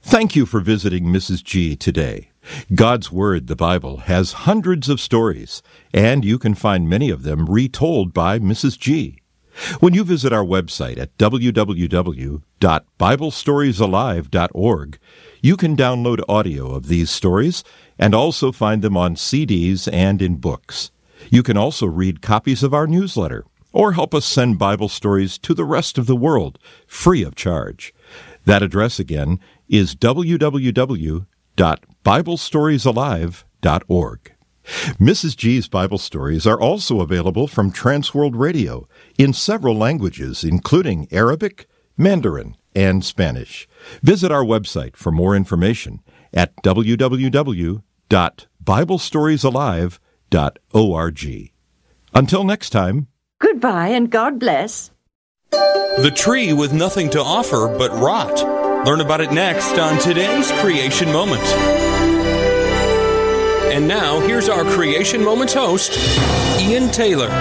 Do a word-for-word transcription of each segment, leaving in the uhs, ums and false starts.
Thank you for visiting Missus G today. God's Word, the Bible, has hundreds of stories, and you can find many of them retold by Missus G. When you visit our website at w w w dot bible stories alive dot org, you can download audio of these stories and also find them on C Ds and in books. You can also read copies of our newsletter or help us send Bible stories to the rest of the world free of charge. That address again is w w w dot bible stories alive dot org. Missus G's Bible stories are also available from Transworld Radio in several languages, including Arabic, Mandarin, and Spanish. Visit our website for more information at w w w dot bible stories alive dot org. Until next time. Goodbye and God bless. The tree with nothing to offer but rot. Learn about it next on today's Creation Moment. And now, here's our Creation Moments host, Ian Taylor.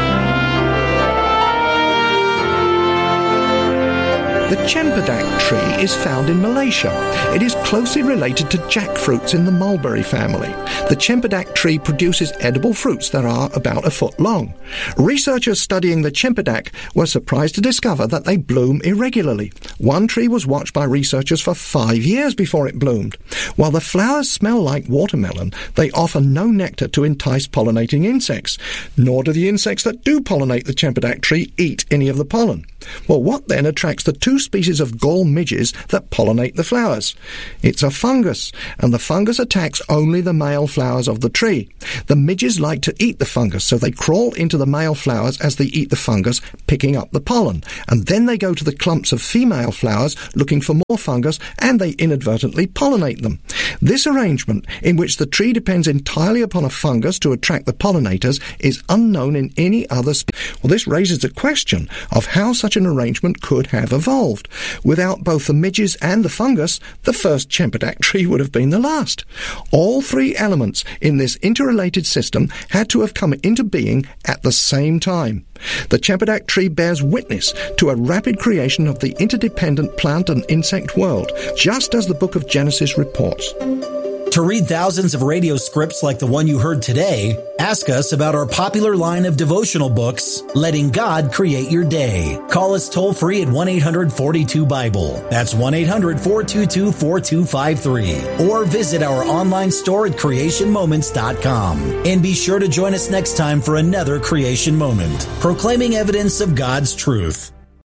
The Cempedak tree is found in Malaysia. It is closely related to jackfruits in the mulberry family. The Cempedak tree produces edible fruits that are about a foot long. Researchers studying the Cempedak were surprised to discover that they bloom irregularly. One tree was watched by researchers for five years before it bloomed. While the flowers smell like watermelon, they offer no nectar to entice pollinating insects, nor do the insects that do pollinate the Cempedak tree eat any of the pollen. Well, what then attracts the two species of gall midges that pollinate the flowers? It's a fungus, and the fungus attacks only the male flowers of the tree. The midges like to eat the fungus, so they crawl into the male flowers as they eat the fungus, picking up the pollen, and then they go to the clumps of female flowers looking for more fungus, and they inadvertently pollinate them. This arrangement, in which the tree depends entirely upon a fungus to attract the pollinators, is unknown in any other species. Well, this raises the question of how such an arrangement could have evolved. Without both the midges and the fungus, the first Cempedak tree would have been the last. All three elements in this interrelated system had to have come into being at the same time. The Cempedak tree bears witness to a rapid creation of the interdependent plant and insect world, just as the book of Genesis reports. To read thousands of radio scripts like the one you heard today, ask us about our popular line of devotional books, Letting God Create Your Day. Call us toll-free at one eight hundred forty-two Bible. That's one eight hundred four two two four two five three. Or visit our online store at creation moments dot com. And be sure to join us next time for another Creation Moment, proclaiming evidence of God's truth.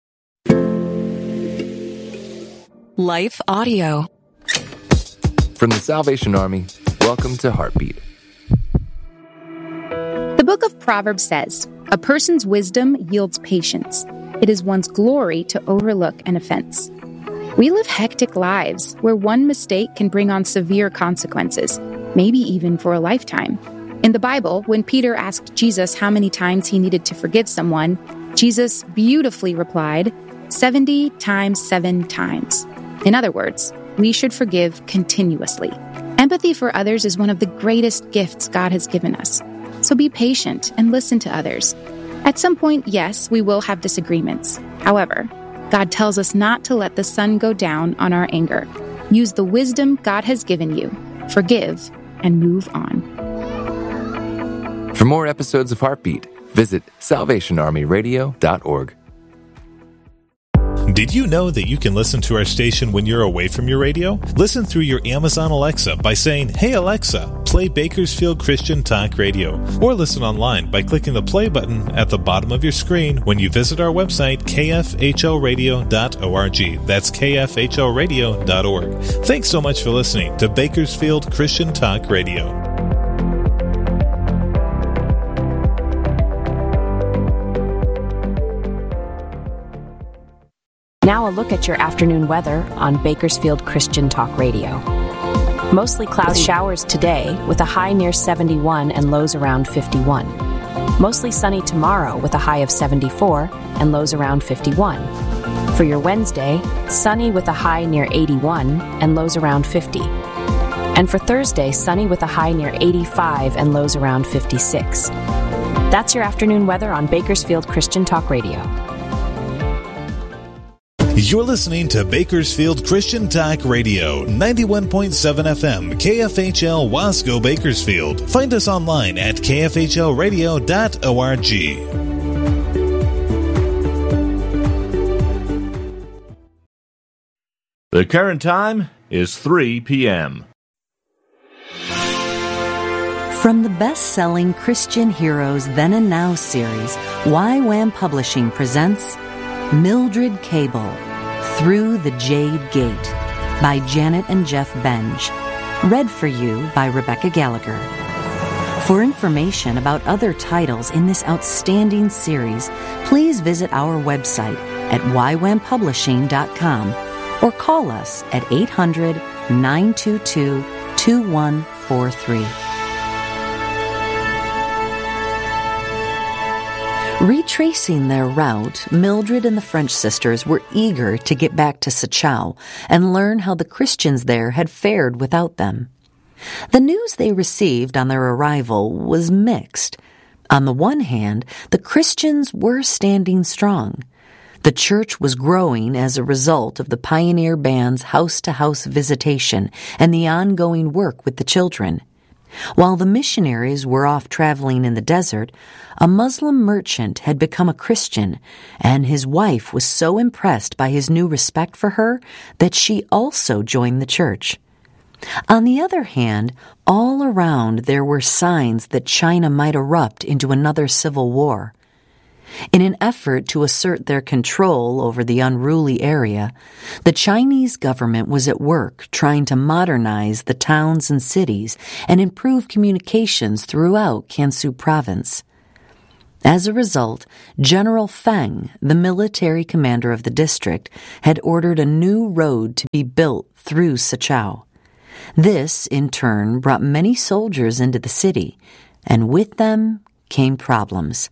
Life Audio. From the Salvation Army, welcome to Heartbeat. The book of Proverbs says, "A person's wisdom yields patience. It is one's glory to overlook an offense." We live hectic lives where one mistake can bring on severe consequences, maybe even for a lifetime. In the Bible, when Peter asked Jesus how many times he needed to forgive someone, Jesus beautifully replied, seventy times seven times. In other words, we should forgive continuously. Empathy for others is one of the greatest gifts God has given us. So be patient and listen to others. At some point, yes, we will have disagreements. However, God tells us not to let the sun go down on our anger. Use the wisdom God has given you. Forgive and move on. For more episodes of Heartbeat, visit salvation army radio dot org. Did you know that you can listen to our station when you're away from your radio? Listen through your Amazon Alexa by saying, "Hey Alexa, play Bakersfield Christian Talk Radio." Or listen online by clicking the play button at the bottom of your screen when you visit our website, k f h l radio dot org. That's k f h l radio dot org. Thanks so much for listening to Bakersfield Christian Talk Radio. Now a look at your afternoon weather on Bakersfield Christian Talk Radio. Mostly cloudy showers today with a high near seventy-one and lows around fifty-one. Mostly sunny tomorrow with a high of seventy-four and lows around fifty-one. For your Wednesday, sunny with a high near eighty-one and lows around fifty. And for Thursday, sunny with a high near eighty-five and lows around fifty-six. That's your afternoon weather on Bakersfield Christian Talk Radio. You're listening to Bakersfield Christian Talk Radio, ninety-one point seven F M, K F H L Wasco Bakersfield. Find us online at k f h l radio dot org. The current time is three p.m. From the best-selling Christian Heroes Then and Now series, Y WAM Publishing presents Mildred Cable, Through the Jade Gate, by Janet and Jeff Benge. Read for you by Rebecca Gallagher. For information about other titles in this outstanding series, please visit our website at y wam publishing dot com or call us at eight hundred, nine two two, two one four three. Retracing their route, Mildred and the French sisters were eager to get back to Sachau and learn how the Christians there had fared without them. The news they received on their arrival was mixed. On the one hand, the Christians were standing strong. The church was growing as a result of the Pioneer Band's house-to-house visitation and the ongoing work with the children. While the missionaries were off traveling in the desert, a Muslim merchant had become a Christian, and his wife was so impressed by his new respect for her that she also joined the church. On the other hand, all around there were signs that China might erupt into another civil war. In an effort to assert their control over the unruly area, the Chinese government was at work trying to modernize the towns and cities and improve communications throughout Gansu province. As a result, General Feng, the military commander of the district, had ordered a new road to be built through Sachau. This, in turn, brought many soldiers into the city, and with them came problems.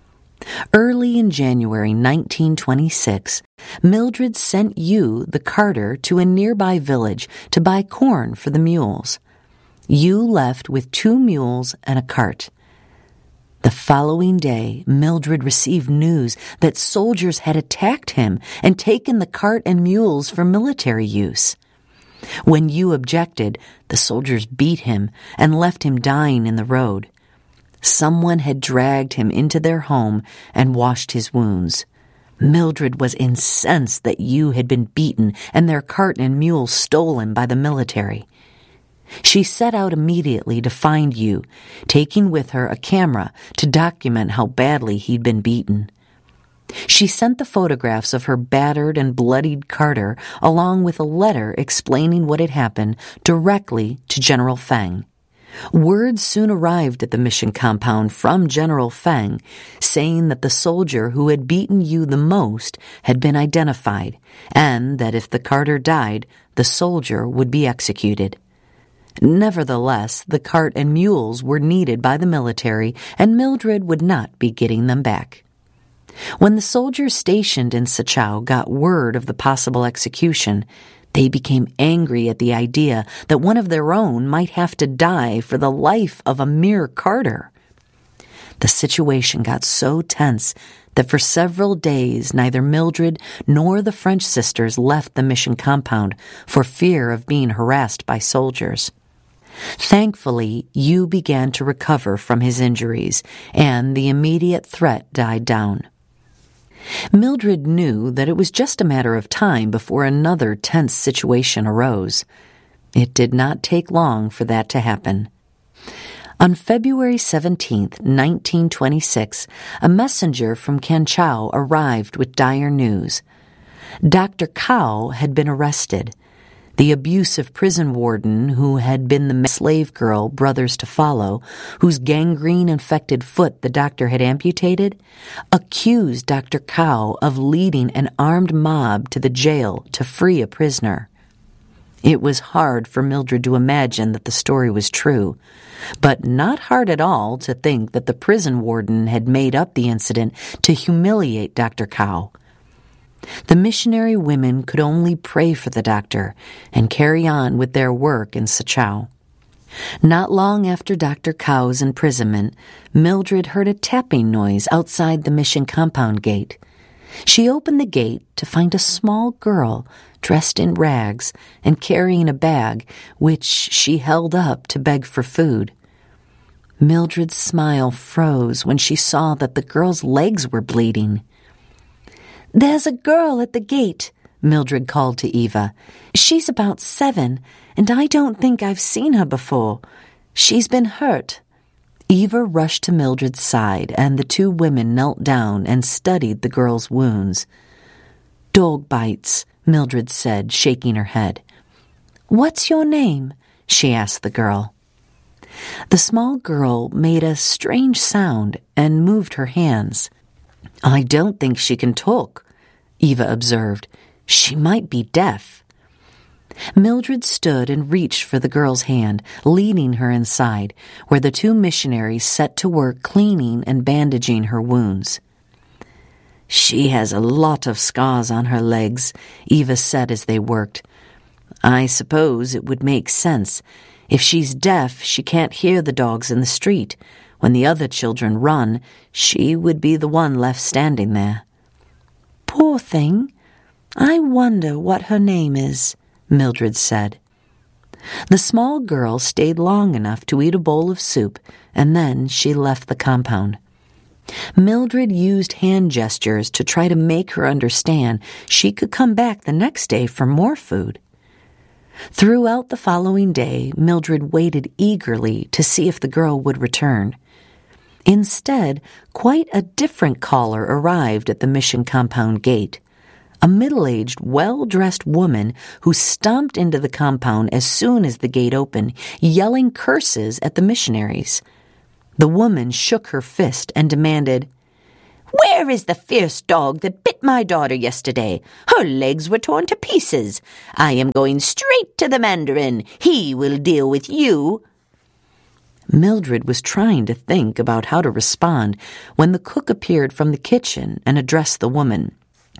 Early in January nineteen twenty-six, Mildred sent Yu, the carter, to a nearby village to buy corn for the mules. Yu left with two mules and a cart. The following day, Mildred received news that soldiers had attacked him and taken the cart and mules for military use. When Yu objected, the soldiers beat him and left him dying in the road. Someone had dragged him into their home and washed his wounds. Mildred was incensed that Yu had been beaten and their cart and mule stolen by the military. She set out immediately to find Yu, taking with her a camera to document how badly he'd been beaten. She sent the photographs of her battered and bloodied carter along with a letter explaining what had happened directly to General Feng. Word soon arrived at the mission compound from General Feng, saying that the soldier who had beaten Yu the most had been identified, and that if the carter died, the soldier would be executed. Nevertheless, the cart and mules were needed by the military, and Mildred would not be getting them back. When the soldiers stationed in Sachau got word of the possible execution, they became angry at the idea that one of their own might have to die for the life of a mere carter. The situation got so tense that for several days neither Mildred nor the French sisters left the mission compound for fear of being harassed by soldiers. Thankfully, Yu began to recover from his injuries, and the immediate threat died down. Mildred knew that it was just a matter of time before another tense situation arose. It did not take long for that to happen. On February seventeenth, nineteen twenty-six, a messenger from Kanchao arrived with dire news. Doctor Cao had been arrested. The abusive prison warden, who had been the slave girl Brothers to Follow, whose gangrene-infected foot the doctor had amputated, accused Doctor Cao of leading an armed mob to the jail to free a prisoner. It was hard for Mildred to imagine that the story was true, but not hard at all to think that the prison warden had made up the incident to humiliate Doctor Cao. The missionary women could only pray for the doctor and carry on with their work in Sachau. Not long after Doctor Cao's imprisonment, Mildred heard a tapping noise outside the mission compound gate. She opened the gate to find a small girl dressed in rags and carrying a bag, which she held up to beg for food. Mildred's smile froze when she saw that the girl's legs were bleeding. "There's a girl at the gate," Mildred called to Eva. "She's about seven, and I don't think I've seen her before. She's been hurt." Eva rushed to Mildred's side, and the two women knelt down and studied the girl's wounds. "Dog bites," Mildred said, shaking her head. "What's your name?" she asked the girl. The small girl made a strange sound and moved her hands. "I don't think she can talk," Eva observed. "She might be deaf." Mildred stood and reached for the girl's hand, leading her inside, where the two missionaries set to work cleaning and bandaging her wounds. "She has a lot of scars on her legs," Eva said as they worked. "I suppose it would make sense. If she's deaf, she can't hear the dogs in the street. When the other children run, she would be the one left standing there." "Poor thing. I wonder what her name is," Mildred said. The small girl stayed long enough to eat a bowl of soup, and then she left the compound. Mildred used hand gestures to try to make her understand she could come back the next day for more food. Throughout the following day, Mildred waited eagerly to see if the girl would return. Instead, quite a different caller arrived at the mission compound gate. A middle-aged, well-dressed woman who stomped into the compound as soon as the gate opened, yelling curses at the missionaries. The woman shook her fist and demanded, "Where is the fierce dog that bit my daughter yesterday? Her legs were torn to pieces. I am going straight to the Mandarin. He will deal with you." Mildred was trying to think about how to respond when the cook appeared from the kitchen and addressed the woman.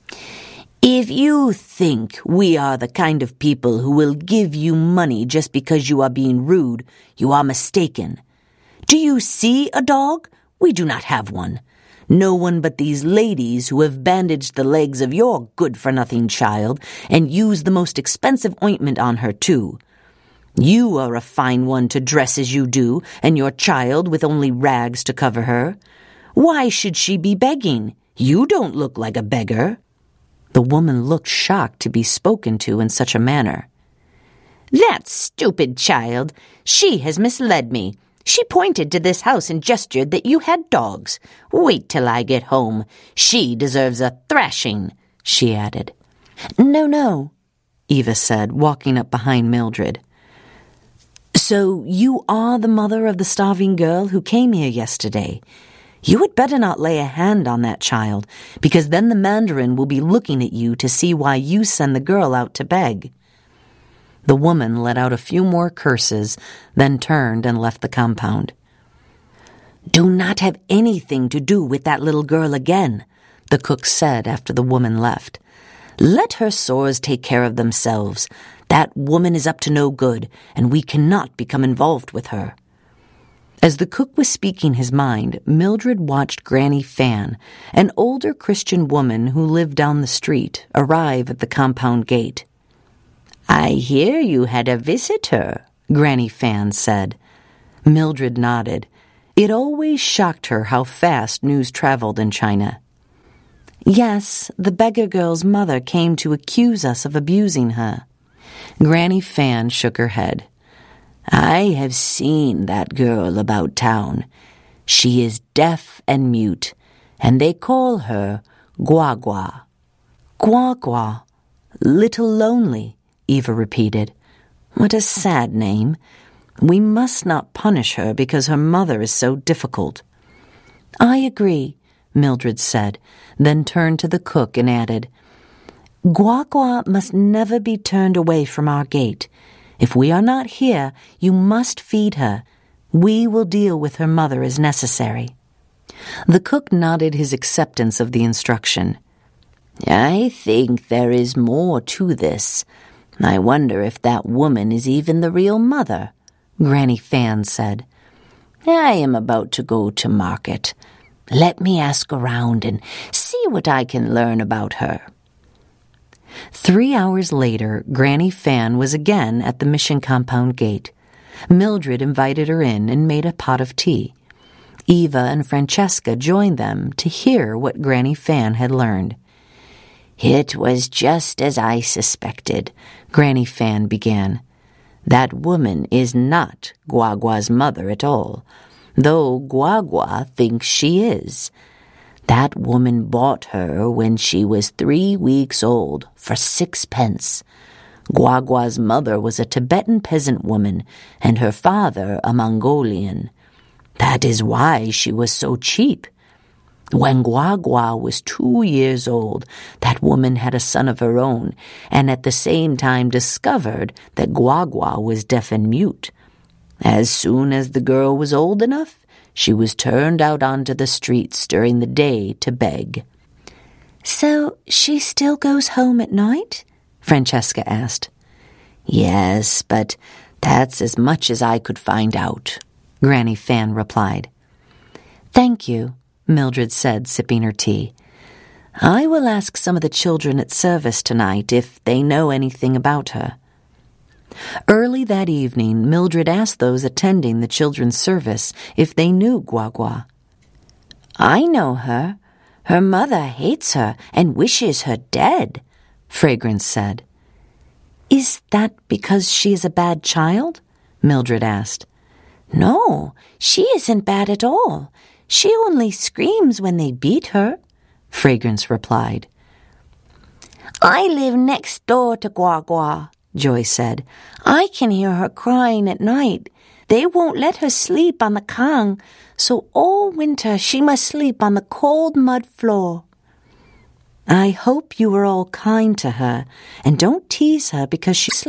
"If you think we are the kind of people who will give you money just because you are being rude, you are mistaken. Do you see a dog? We do not have one. No one but these ladies who have bandaged the legs of your good-for-nothing child and used the most expensive ointment on her, too. You are a fine one to dress as you do, and your child with only rags to cover her. Why should she be begging? You don't look like a beggar." The woman looked shocked to be spoken to in such a manner. "That stupid child! She has misled me. She pointed to this house and gestured that you had dogs. Wait till I get home. She deserves a thrashing," she added. "No, no," Eva said, walking up behind Mildred. "So you are the mother of the starving girl who came here yesterday. You had better not lay a hand on that child, because then the Mandarin will be looking at you to see why you send the girl out to beg." The woman let out a few more curses, then turned and left the compound. "Do not have anything to do with that little girl again," the cook said after the woman left. "Let her sores take care of themselves. That woman is up to no good, and we cannot become involved with her." As the cook was speaking his mind, Mildred watched Granny Fan, an older Christian woman who lived down the street, arrive at the compound gate. "I hear you had a visitor," Granny Fan said. Mildred nodded. It always shocked her how fast news traveled in China. "Yes, the beggar girl's mother came to accuse us of abusing her." Granny Fan shook her head. "I have seen that girl about town. She is deaf and mute, and they call her Gua Gua." "Gua Gua, Little Lonely," Eva repeated. "What a sad name. We must not punish her because her mother is so difficult." "I agree," Mildred said, then turned to the cook and added, "Gua Gua must never be turned away from our gate. If we are not here, you must feed her. We will deal with her mother as necessary." The cook nodded his acceptance of the instruction. "I think there is more to this. I wonder if that woman is even the real mother," Granny Fan said. "I am about to go to market. Let me ask around and see what I can learn about her. Three hours later, Granny Fan was again at the mission compound gate. Mildred invited her in and made a pot of tea. Eva and Francesca joined them to hear what Granny Fan had learned. It was just as I suspected, Granny Fan began. That woman is not Guagua's mother at all, though Guagua thinks she is. That woman bought her when she was three weeks old for sixpence. Guagua's mother was a Tibetan peasant woman, and her father a Mongolian. That is why she was so cheap. When Guagua was two years old, that woman had a son of her own, and at the same time discovered that Guagua was deaf and mute. As soon as the girl was old enough, she was turned out onto the streets during the day to beg. So she still goes home at night? Francesca asked. Yes, but that's as much as I could find out, Granny Fan replied. Thank you, Mildred said, sipping her tea. I will ask some of the children at service tonight if they know anything about her. Early that evening, Mildred asked those attending the children's service if they knew Guagua. I know her. Her mother hates her and wishes her dead, Fragrance said. Is that because she is a bad child? Mildred asked. No, she isn't bad at all. She only screams when they beat her, Fragrance replied. I live next door to Guagua, Joy said. I can hear her crying at night. They won't let her sleep on the kang, so all winter she must sleep on the cold mud floor. I hope you were all kind to her, and don't tease her because she sleeps.